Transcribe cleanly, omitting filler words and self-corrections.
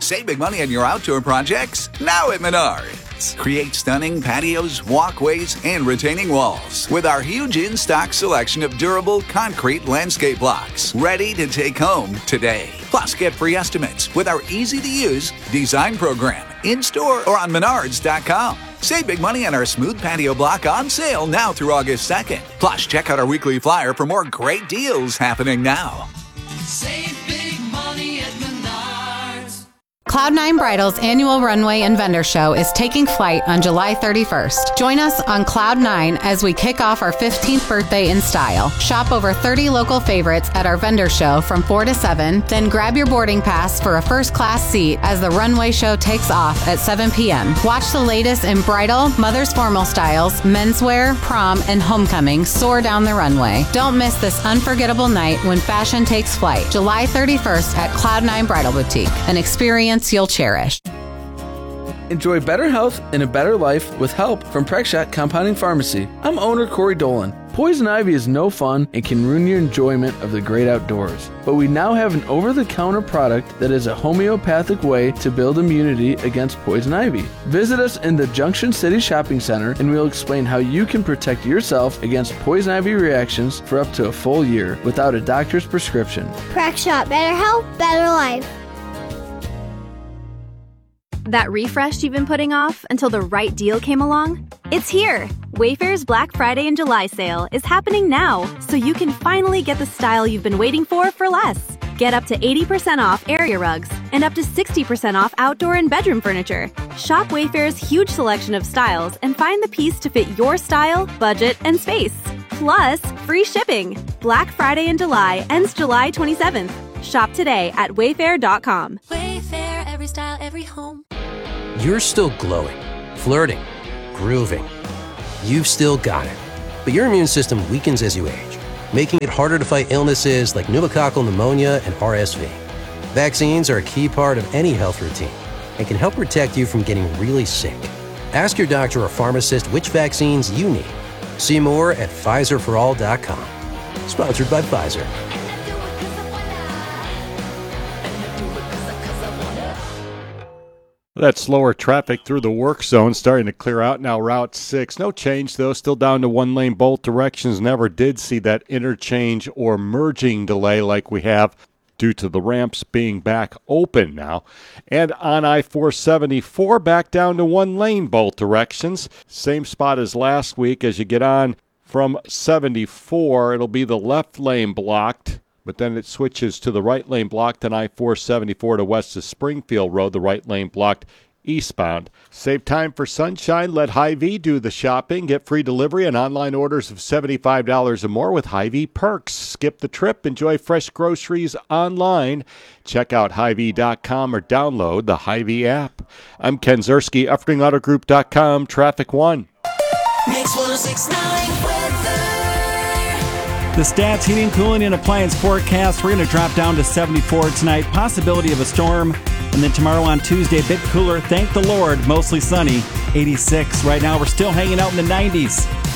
Save big money on your outdoor projects now at Menards. Create stunning patios, walkways, and retaining walls with our huge in-stock selection of durable concrete landscape blocks ready to take home today. Plus, get free estimates with our easy-to-use design program in-store or on Menards.com. Save big money on our smooth patio block on sale now through August 2nd. Plus, check out our weekly flyer for more great deals happening now. Save big money at Menards. Cloud9 Bridal's annual runway and vendor show is taking flight on July 31st. Join us on Cloud9 as we kick off our 15th birthday in style. Shop over 30 local favorites at our vendor show from 4 to 7, then grab your boarding pass for a first-class seat as the runway show takes off at 7 p.m. Watch the latest in bridal, mother's formal styles, menswear, prom, and homecoming soar down the runway. Don't miss this unforgettable night when fashion takes flight. July 31st at Cloud9 Bridal Boutique, an experience you'll cherish. Enjoy better health and a better life with help from Prexshot Compounding Pharmacy. I'm owner Corey Dolan. Poison ivy is no fun and can ruin your enjoyment of the great outdoors. But we now have an over-the-counter product that is a homeopathic way to build immunity against poison ivy. Visit us in the Junction City Shopping Center and we'll explain how you can protect yourself against poison ivy reactions for up to a full year without a doctor's prescription. Prexshot, better health, better life. That refresh you've been putting off until the right deal came along? It's here! Wayfair's Black Friday and July sale is happening now, so you can finally get the style you've been waiting for less. Get up to 80% off area rugs and up to 60% off outdoor and bedroom furniture. Shop Wayfair's huge selection of styles and find the piece to fit your style, budget, and space. Plus, free shipping. Black Friday in July ends July 27th. Shop today at wayfair.com. Wayfair, every style, every home. You're still glowing, flirting, grooving. You've still got it. But your immune system weakens as you age, making it harder to fight illnesses like pneumococcal pneumonia and RSV. Vaccines are a key part of any health routine and can help protect you from getting really sick. Ask your doctor or pharmacist which vaccines you need. See more at PfizerForAll.com. Sponsored by Pfizer. That slower traffic through the work zone starting to clear out now. Route 6. No change, though. Still down to one lane both directions. Never did see that interchange or merging delay like we have due to the ramps being back open now. And on I-474, back down to one lane both directions. Same spot as last week. As you get on from 74, it'll be the left lane blocked. But then it switches to the right lane blocked on I-474 to west of Springfield Road, the right lane blocked eastbound. Save time for sunshine. Let Hy-Vee do the shopping. Get free delivery and online orders of $75 or more with Hy-Vee perks. Skip the trip. Enjoy fresh groceries online. Check out Hy-Vee.com or download the Hy-Vee app. I'm Ken Zerski, EfteringAutoGroup.com, Traffic 1. Mix 106.9 weather. The Stats Heating, Cooling, and Appliance forecast. We're going to drop down to 74 tonight. Possibility of a storm. And then tomorrow on Tuesday, a bit cooler. Thank the Lord. Mostly sunny. 86. Right now, we're still hanging out in the 90s.